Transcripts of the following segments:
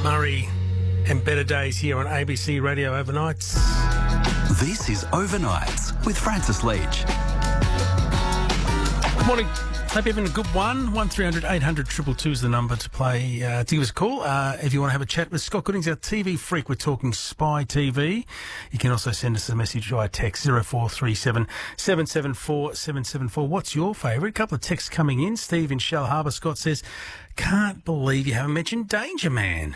Murray and Better Days here on ABC Radio Overnights. This is Overnights with Francis Leach. Good morning. Hope you're having a good one. 1300 800 222 is the number to play, to give us a call. If you want to have a chat with Scott Goodings, our TV freak, we're talking Spy TV. You can also send us a message via text 0437 774 774. What's your favourite? A couple of texts coming in. Steve in Shell Harbour, Scott says, can't believe you haven't mentioned Danger Man.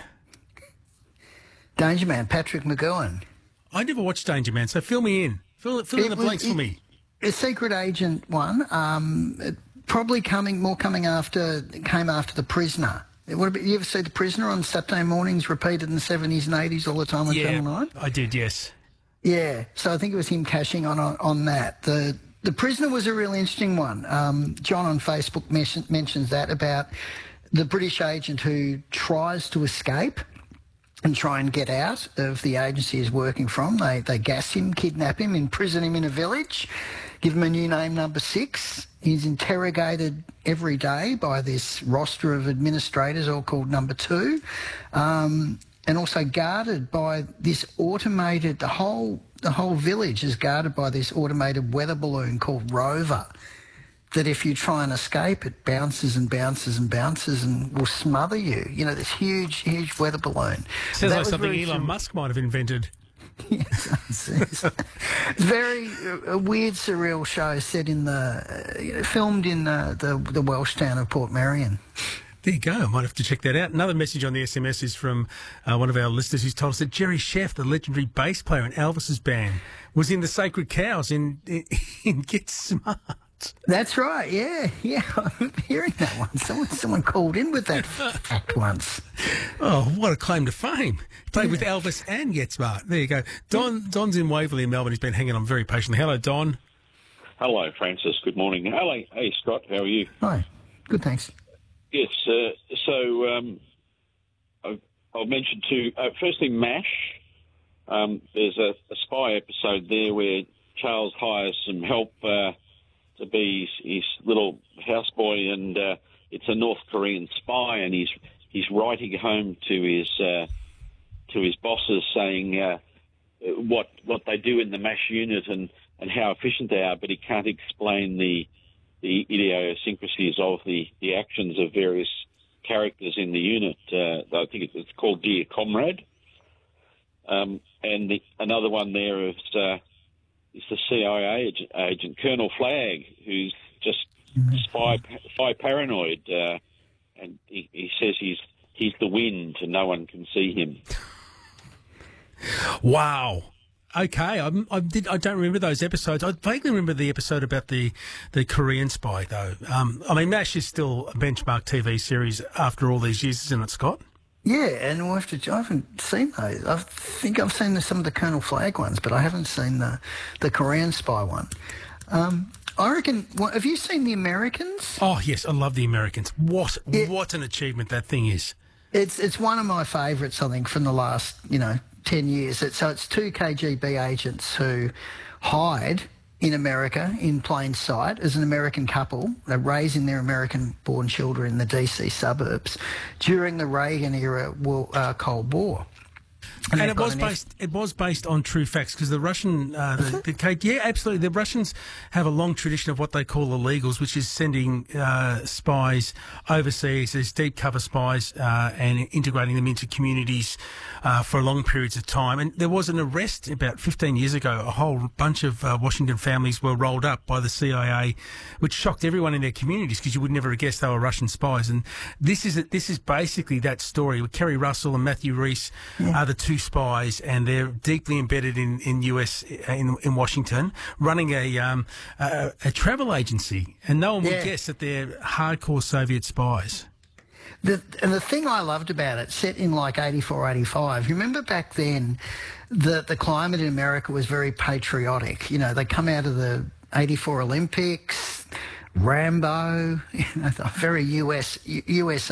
Danger Man, Patrick McGowan. I never watched Danger Man, so fill me in. Fill in the blanks for me. A secret agent one, probably came after The Prisoner. You ever see The Prisoner on Saturday mornings, repeated in the 70s and 80s all the time on Channel 9? I did, yes. Yeah, so I think it was him cashing on that. The Prisoner was a really interesting one. John on Facebook mentions that about the British agent who tries to escape and try and get out of the agency he's working from. They gas him, kidnap him, imprison him in a village, give him a new name, Number 6. He's interrogated every day by this roster of administrators, all called Number 2, and also guarded by this automated, the whole village is guarded by this automated weather balloon called Rover, that if you try and escape, it bounces and bounces and bounces and will smother you. You know, this huge weather balloon. Sounds like something Elon Musk might have invented. Yes, it's very a weird, surreal show set in filmed in the Welsh town of Portmeirion. There you go. I might have to check that out. Another message on the SMS is from one of our listeners who's told us that Jerry Sheff, the legendary bass player in Elvis's band, was in the Sacred Cows in Get Smart. That's right, yeah. I'm hearing that one. Someone called in with that fact once. Oh, what a claim to fame. Played with Elvis and Get Smart. There you go. Don's in Waverley in Melbourne. He's been hanging on very patiently. Hello, Don. Hello, Francis. Good morning. Hello. Hey, Scott. How are you? Hi. Good, thanks. Yes, I'll mention two. Firstly, MASH. There's a spy episode there where Charles hires some help to be his little houseboy, and it's a North Korean spy, and he's writing home to his bosses saying what they do in the MASH unit and how efficient they are, but he can't explain the idiosyncrasies of the actions of various characters in the unit. I think it's called Dear Comrade. And another one there is the CIA agent Colonel Flagg, who's just spy paranoid, and he says he's the wind and no one can see him. Wow. Okay, I don't remember those episodes. I vaguely remember the episode about the Korean spy, though. I mean, MASH is still a benchmark TV series after all these years, isn't it, Scott? Yeah, and I haven't seen those. I think I've seen some of the Colonel Flagg ones, but I haven't seen the Korean spy one. I reckon. Have you seen The Americans? Oh yes, I love The Americans. What an achievement that thing is. It's one of my favourites, I think, from the last 10 years. It's two KGB agents who hide in America in plain sight as an American couple. They're raising their American-born children in the DC suburbs during the Reagan-era Cold War. And it was based on true facts, because the Russian, yeah, absolutely. The Russians have a long tradition of what they call illegals, which is sending spies overseas as deep cover spies and integrating them into communities for long periods of time. And there was an arrest about 15 years ago. A whole bunch of Washington families were rolled up by the CIA, which shocked everyone in their communities, because you would never have guessed they were Russian spies. And this is basically that story with Kerry Russell and Matthew Reese are the two spies, and they're deeply embedded in Washington, running a travel agency, and no one would guess that they're hardcore Soviet spies. And the thing I loved about it, set in like 84, 85, you remember back then the climate in America was very patriotic. You know, they come out of the 84 Olympics, Rambo, very USA